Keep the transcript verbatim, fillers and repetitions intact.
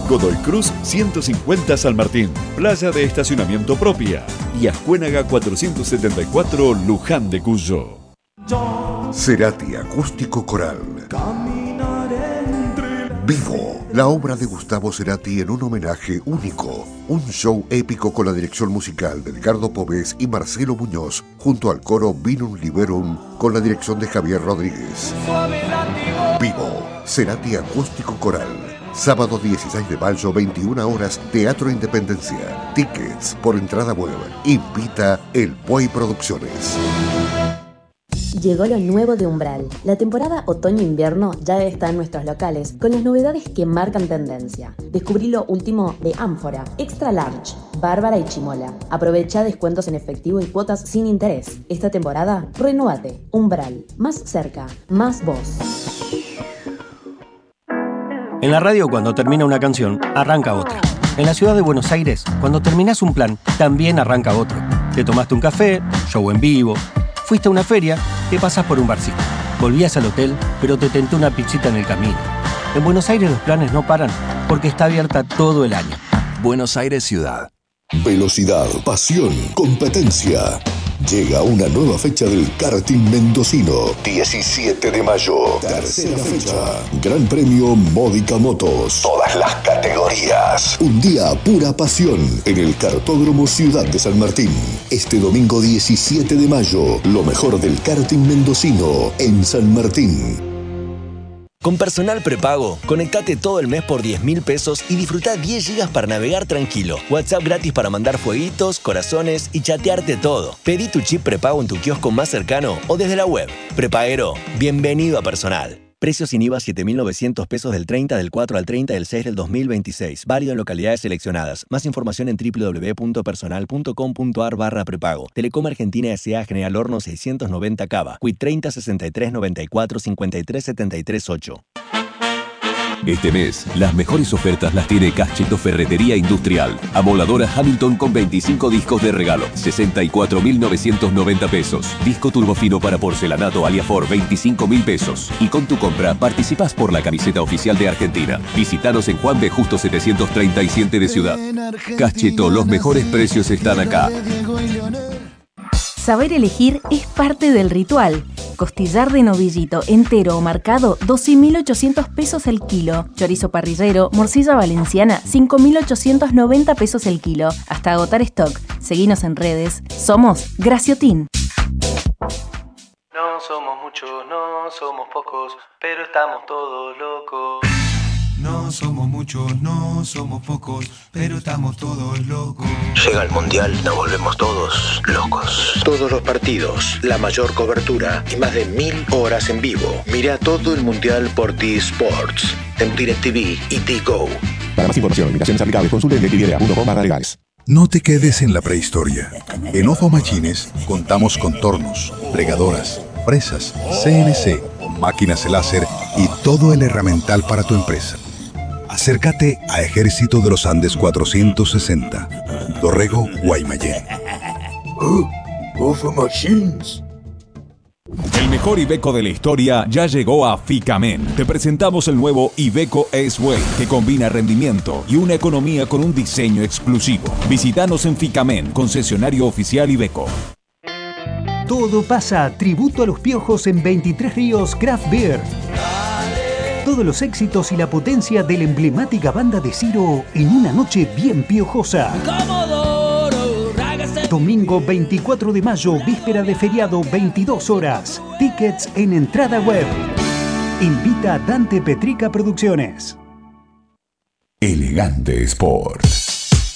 Godoy Cruz ciento cincuenta San Martín, playa de estacionamiento propia. Y Ascuénaga cuatrocientos setenta y cuatro Luján de Cuyo. Cerati Acústico Coral. Vivo, la obra de Gustavo Cerati en un homenaje único. Un show épico con la dirección musical de Edgardo Povés y Marcelo Muñoz, junto al coro Vinum Liberum, con la dirección de Javier Rodríguez. Vivo, Cerati Acústico Coral. Sábado dieciséis de mayo, veintiuna horas, Teatro Independencia. Tickets por entrada web. Invita El Puey Producciones. Llegó lo nuevo de Umbral. La temporada otoño-invierno ya está en nuestros locales, con las novedades que marcan tendencia. Descubrí lo último de Ánfora, Extra Large, Bárbara y Chimola. Aprovecha descuentos en efectivo y cuotas sin interés. Esta temporada, renuévate. Umbral. Más cerca, más voz. En la radio, cuando termina una canción, arranca otra. En la ciudad de Buenos Aires, cuando terminás un plan, también arranca otro. Te tomaste un café, show en vivo, fuiste a una feria, te pasás por un barcito. Volvías al hotel, pero te tentó una pizzita en el camino. En Buenos Aires los planes no paran, porque está abierta todo el año. Buenos Aires Ciudad. Velocidad, pasión, competencia. Llega una nueva fecha del karting mendocino. diecisiete de mayo. Tercera fecha. Gran Premio Módica Motos. Todas las categorías. Un día pura pasión en el Kartódromo Ciudad de San Martín. Este domingo diecisiete de mayo. Lo mejor del karting mendocino en San Martín. Con Personal Prepago, conectate todo el mes por diez mil pesos y disfruta diez gigas para navegar tranquilo. WhatsApp gratis para mandar fueguitos, corazones y chatearte todo. Pedí tu chip prepago en tu kiosco más cercano o desde la web. Prepaguero, bienvenido a Personal. Precios sin I V A siete mil novecientos pesos del treinta del cuatro al treinta del seis del dos mil veintiséis. Válido en localidades seleccionadas. Más información en doble u doble u doble u punto personal punto com punto a r barra prepago. Telecom Argentina S A General Horno seiscientos noventa Cava. Quit treinta sesenta y tres noventa y cuatro cincuenta y tres setenta y tres ocho. Este mes, las mejores ofertas las tiene Cacheto Ferretería Industrial. Amoladora Hamilton con veinticinco discos de regalo, sesenta y cuatro mil novecientos noventa pesos. Disco turbofino para porcelanato Aliafor, veinticinco mil pesos. Y con tu compra, participás por la camiseta oficial de Argentina. Visítanos en Juan B. Justo setecientos treinta y siete de Ciudad. Cacheto, los mejores precios están acá. Saber elegir es parte del ritual. Costillar de novillito entero o marcado, doce mil ochocientos pesos el kilo. Chorizo parrillero, morcilla valenciana, cinco mil ochocientos noventa pesos el kilo. Hasta agotar stock. Seguinos en redes. Somos Graciotín. No somos muchos, no somos pocos, pero estamos todos locos. No somos muchos, no somos pocos, pero estamos todos locos. Llega el Mundial, nos volvemos todos locos. Todos los partidos, la mayor cobertura y más de mil horas en vivo. Mira todo el Mundial por T-Sports, en DirecTV y T-Go. Para más información, invitaciones aplicables, consulte en directv punto com barra legales. No te quedes en la prehistoria. En Ojo Machines contamos con tornos, fregadoras, presas, C N C, máquinas láser y todo el herramental para tu empresa. Acércate a Ejército de los Andes cuatrocientos sesenta, Dorrego, Guaymallén. Oh, Ojo Machines. El mejor Iveco de la historia ya llegó a Ficamen. Te presentamos el nuevo Iveco S-Way, que combina rendimiento y una economía con un diseño exclusivo. Visítanos en Ficamen, concesionario oficial Iveco. Todo pasa tributo a los piojos en veintitrés Ríos Craft Beer. Todos los éxitos y la potencia de la emblemática banda de Ciro en una noche bien piojosa. Domingo veinticuatro de mayo, víspera de feriado, veintidós horas. Tickets en entrada web. Invita a Dante Petrica Producciones. Elegante Sport.